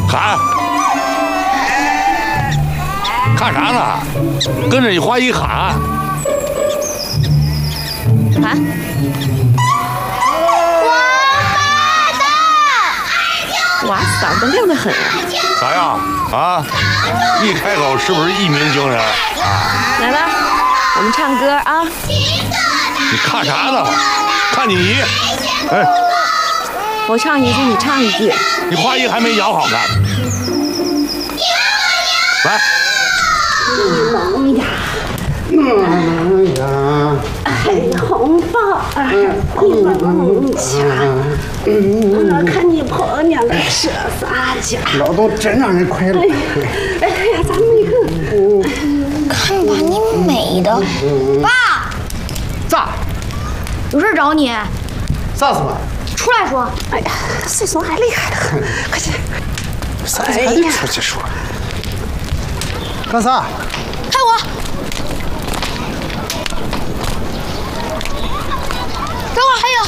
喊！看啥呢？跟着你花姨喊！ 喊！哇，嗓子亮得很啊！ 咋样啊？一开口是不是一鸣惊人？ 来吧，我们唱歌啊！ 你看啥呢？看你！哎， 我唱一句，你唱一句。 你花姨还没养好呢。来。 萌呀，萌呀！哎，红包啊，你萌起来！我看你婆娘的说啥家， 老都真让人快乐。 哎呀，咱们一个， 看把你美的，爸！ 咋？ 有事找你？ 啥事嘛？ 出来说。 哎呀，岁数还厉害的很，快去！ 啥事还得出去说？干啥？ 看我！等会儿还有。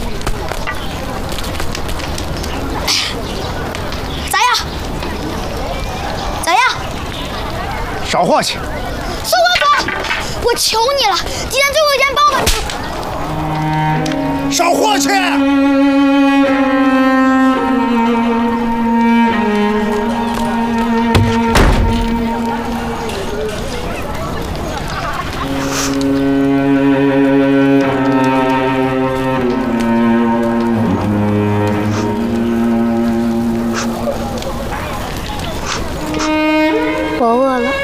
咋样？咋样？ 少活去！ 宋国哥，我求你了，今天最后一天帮我。 少活去！ 我饿了。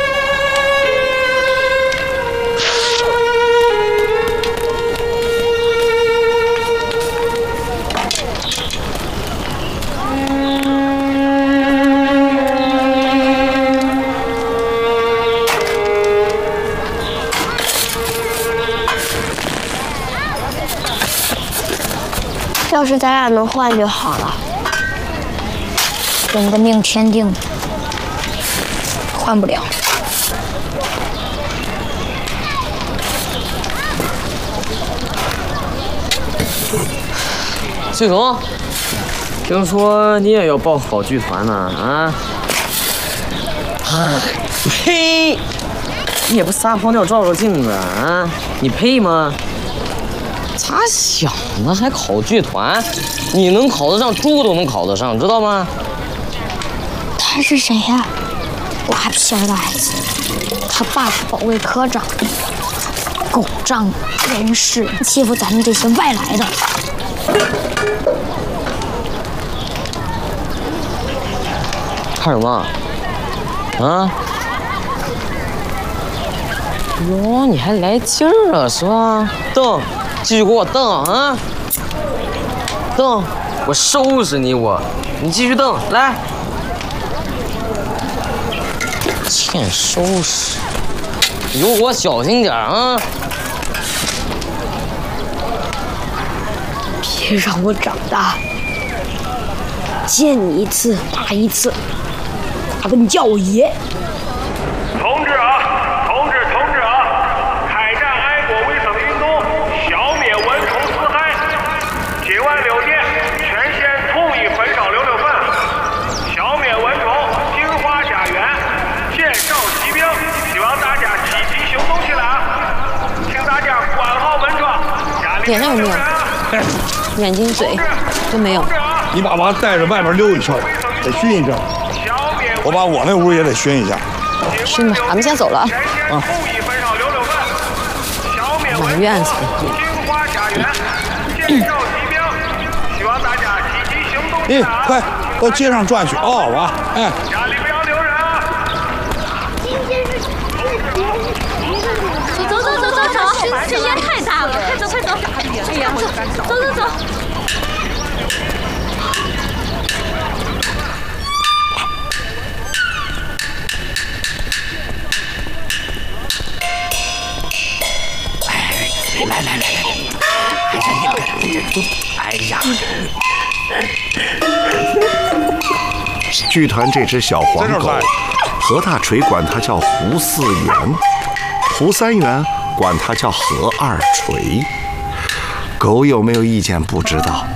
要是咱俩能换就好了，跟个命天定的，换不了。 系统，听说你也要报考剧团呢？啊？呸！你也不撒泡尿照照镜子啊？你配吗？咋想的还考剧团？你能考得上，猪都能考得上，知道吗？ 他是谁呀？拉皮儿的孩子，他爸是保卫科长，狗仗人势，欺负咱们这些外来的。 看什么？啊？哟，你还来劲儿了是吧？瞪，继续给我瞪啊！瞪，我收拾你我！你继续瞪，来。欠收拾，以后给我小心点啊！ 别让我长大，见你一次打一次，打得你叫我爷。 同志啊！开展爱国卫生运动，消灭蚊虫四害。今晚6点，全县统一焚烧溜溜粉，消灭蚊虫，净化家园，减少疾病。希望大家积极行动起来啊！请大家关好门窗，家里点亮没有？眼睛嘴都没有。 你把娃带着外面溜一圈，得熏一阵。我把我那屋也得熏一下。 熏吧，俺们先走了啊。满院子的。 快到街上转去哦，娃，哎。 家里不要留人啊！ 走，时间太大了，快走！哎呀，走。 来，哎呀！ 剧团这只小黄狗，何大锤管它叫胡四元，胡三元管它叫何二锤。狗有没有意见不知道，